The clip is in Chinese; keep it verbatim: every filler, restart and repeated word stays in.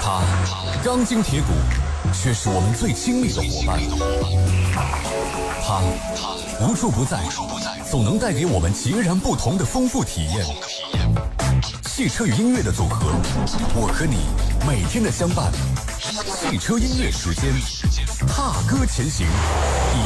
它钢筋铁骨，却是我们最亲密的伙伴。它无处不在，总能带给我们截然不同的丰富体验。汽车与音乐的组合，我和你每天的相伴。汽车音乐时间，踏歌前行，